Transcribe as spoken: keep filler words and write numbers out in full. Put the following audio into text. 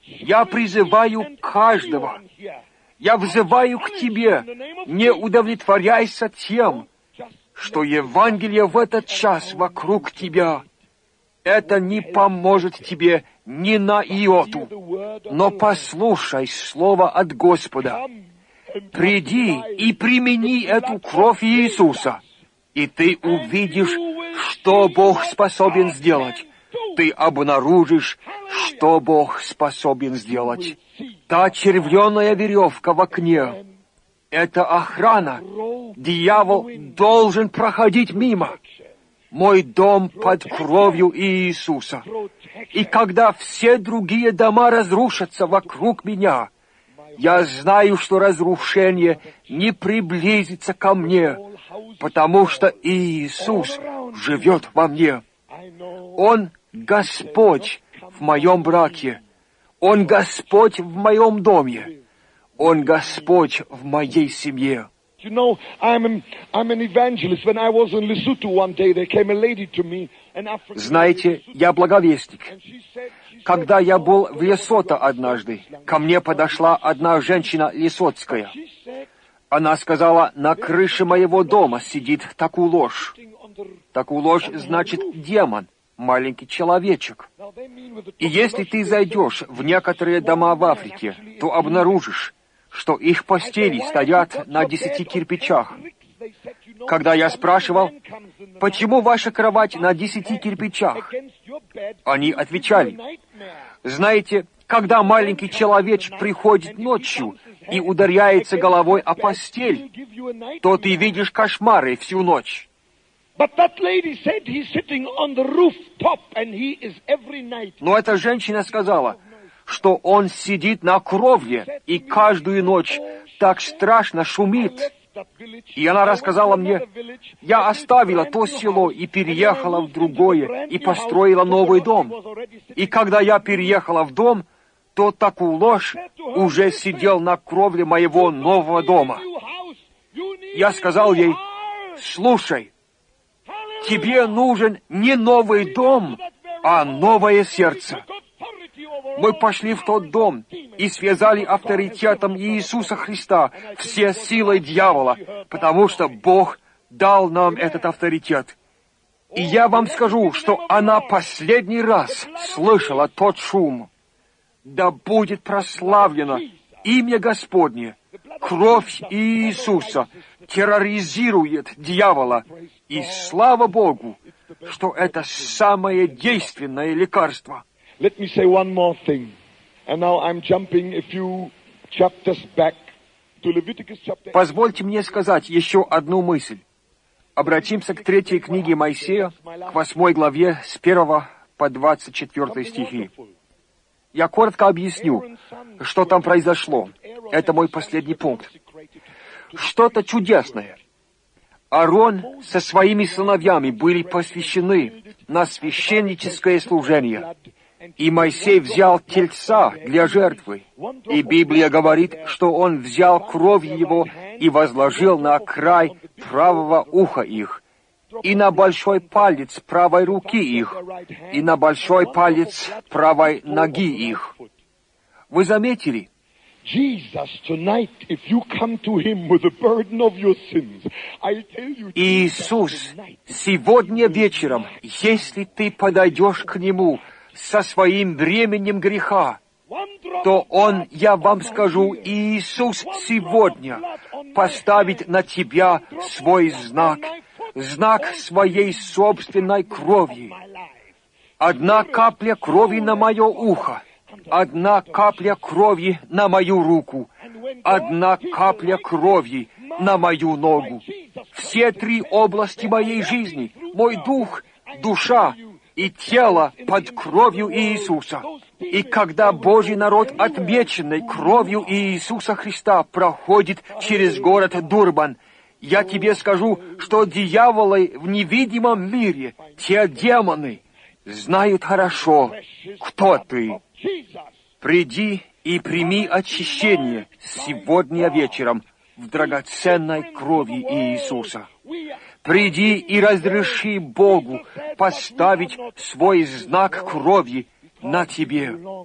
Я призываю каждого, я взываю к тебе, не удовлетворяйся тем, что Евангелие в этот час вокруг тебя. Это не поможет тебе ни на иоту, но послушай слово от Господа. Приди и примени эту кровь Иисуса, и ты увидишь, что Бог способен сделать. Ты обнаружишь, что Бог способен сделать. Та червленая веревка в окне — это охрана. Дьявол должен проходить мимо. Мой дом под кровью Иисуса. И когда все другие дома разрушатся вокруг меня, я знаю, что разрушение не приблизится ко мне, потому что Иисус живет во мне. Он Господь в моем браке. Он Господь в моем доме. Он Господь в моей семье. You know, I'm an, I'm an evangelist. When I was in Lesotho one day, there came a lady to me, an African. Знаете, я благовестник. Когда я был в Лесото однажды, ко мне подошла одна женщина лесотская. Она сказала: на крыше моего дома сидит Такулош. Такулош значит демон, маленький человечек. И если ты зайдешь в некоторые дома в Африке, то обнаружишь, что их постели стоят на десяти кирпичах. Когда я спрашивал, почему ваша кровать на десяти кирпичах, они отвечали: знаете, когда маленький человечек приходит ночью и ударяется головой о постель, то ты видишь кошмары всю ночь. Но эта женщина сказала, что он сидит на кровле и каждую ночь так страшно шумит. И она рассказала мне: я оставила то село и переехала в другое, и построила новый дом. И когда я переехала в дом, то Такулош уже сидел на кровле моего нового дома. Я сказал ей: слушай, тебе нужен не новый дом, а новое сердце. Мы пошли в тот дом и связали авторитетом Иисуса Христа все силы дьявола, потому что Бог дал нам этот авторитет. И я вам скажу, что она последний раз слышала тот шум. Да будет прославлено имя Господне. Кровь Иисуса терроризирует дьявола. И слава Богу, что это самое действенное лекарство. Let me say one more thing. And now I'm jumping a few chapters back to Leviticus chapter. Позвольте мне сказать еще одну мысль. Обратимся к третьей книге Моисея, к восьмой главе, с первого по двадцать четвёртый стихи. Я коротко объясню, что там произошло. Это мой последний пункт. Что-то чудесное. Аарон со своими сыновьями были посвящены на священническое служение. И Моисей взял тельца для жертвы. И Библия говорит, что он взял кровь его и возложил на край правого уха их, и на большой палец правой руки их, и на большой палец правой ноги их. Вы заметили? Иисус сегодня вечером, если ты подойдешь к Нему со своим бременем греха, то Он, я вам скажу, Иисус сегодня поставит на тебя свой знак, знак своей собственной крови. Одна капля крови на мое ухо, одна капля крови на мою руку, одна капля крови на мою ногу. Все три области моей жизни, мой дух, душа и тело под кровью Иисуса. И когда Божий народ, отмеченный кровью Иисуса Христа, проходит через город Дурбан, я тебе скажу, что дьяволы в невидимом мире, те демоны, знают хорошо, кто ты. Приди и прими очищение сегодня вечером в драгоценной крови Иисуса. Приди и разреши Богу поставить свой знак крови на тебе.